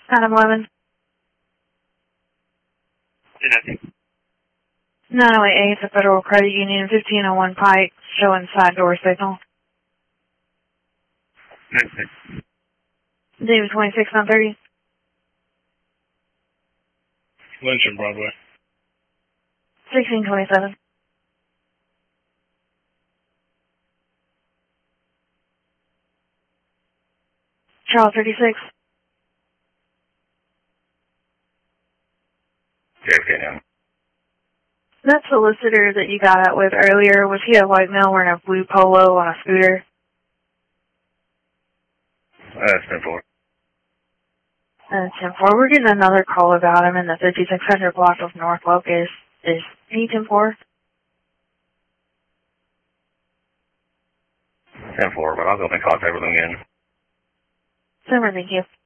Adam 11. 908 is a Federal Credit Union, 1501 Pike, showing side door signal. David 26 on 30. Lynch and Broadway. 1627. Charles 36. JFK. That solicitor that you got out with earlier, was he a white male wearing a blue polo on a scooter? That's 10-4. That's 10-4. We're getting another call about him in the 5600 block of North Locust. Is he 10-4? 10-4, but I'll go make contact with him again. Summer, thank you.